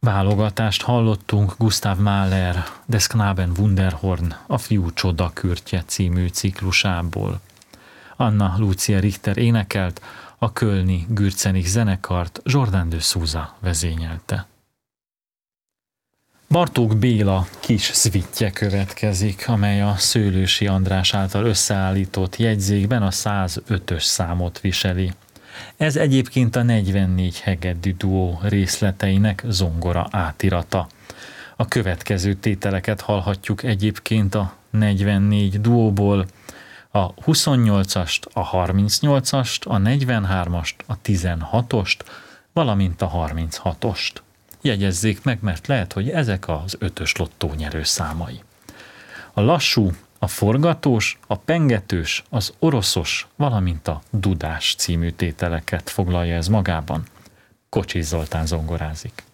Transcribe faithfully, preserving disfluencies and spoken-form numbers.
Válogatást hallottunk Gustav Mahler, Des Knaben Wunderhorn, a Fiú csodakürtje című ciklusából. Anna Lucia Richter énekelt, a kölni Gürzenich zenekart Jordan de Souza vezényelte. Bartók Béla kis szvittje következik, amely a Szőlősi András által összeállított jegyzékben a százötös számot viseli. Ez egyébként a negyvennégy hegedű duó részleteinek zongora átirata. A következő tételeket hallhatjuk egyébként a negyvennégy duóból, a huszonnyolcast, a harmincnyolcast, a negyvenhármast, a tizenhatost, valamint a harminchatost. Jegyezzék meg, mert lehet, hogy ezek az ötös lottó nyerő számai. A lassú, a forgatós, a pengetős, az oroszos, valamint a dudás című tételeket foglalja ez magában. Kocsis Zoltán zongorázik.